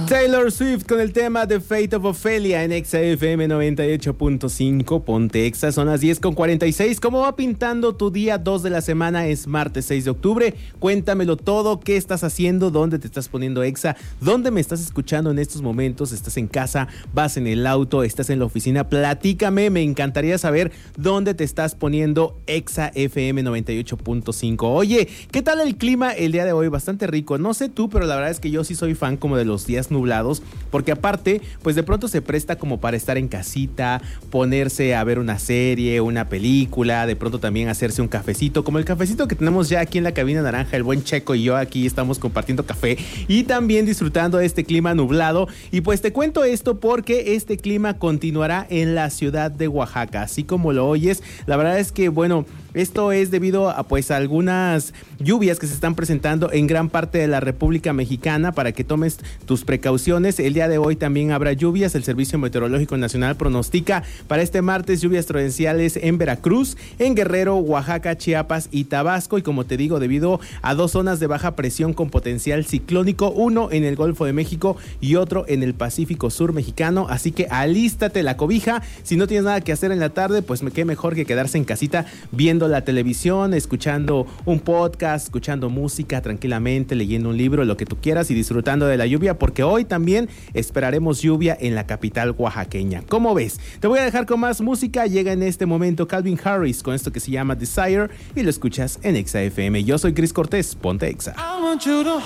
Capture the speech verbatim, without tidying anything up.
Taylor Swift con el tema The Fate of Ophelia en Exa F M noventa y ocho punto cinco. Ponte Exa, son las diez con cuarenta y seis. ¿Cómo va pintando tu día dos de la semana? Es martes seis de octubre. Cuéntamelo todo. ¿Qué estás haciendo? ¿Dónde te estás poniendo Exa? ¿Dónde me estás escuchando en estos momentos? ¿Estás en casa? ¿Vas en el auto? ¿Estás en la oficina? Platícame. Me encantaría saber dónde te estás poniendo Exa F M noventa y ocho punto cinco. Oye, ¿qué tal el clima el día de hoy? Bastante rico. No sé tú, pero la verdad es que yo sí soy fan como de los días nublados, porque aparte, pues de pronto se presta como para estar en casita, ponerse a ver una serie, una película, de pronto también hacerse un cafecito, como el cafecito que tenemos ya aquí en la cabina naranja, el buen Checo y yo aquí estamos compartiendo café y también disfrutando de este clima nublado. Y pues te cuento esto porque este clima continuará en la ciudad de Oaxaca, así como lo oyes. La verdad es que, bueno, esto es debido a pues a algunas lluvias que se están presentando en gran parte de la República Mexicana, para que tomes tus precauciones. El día de hoy también habrá lluvias. El Servicio Meteorológico Nacional pronostica para este martes lluvias torrenciales en Veracruz, en Guerrero, Oaxaca, Chiapas y Tabasco. Y como te digo, debido a dos zonas de baja presión con potencial ciclónico, uno en el Golfo de México y otro en el Pacífico Sur mexicano. Así que alístate la cobija. Si no tienes nada que hacer en la tarde, pues qué mejor que quedarse en casita viendo la televisión, escuchando un podcast, escuchando música tranquilamente, leyendo un libro, lo que tú quieras y disfrutando de la lluvia, porque hoy también esperaremos lluvia en la capital oaxaqueña. ¿Cómo ves? Te voy a dejar con más música. Llega en este momento Calvin Harris con esto que se llama Desire y lo escuchas en Exa F M. Yo soy Chris Cortés, ponte Exa.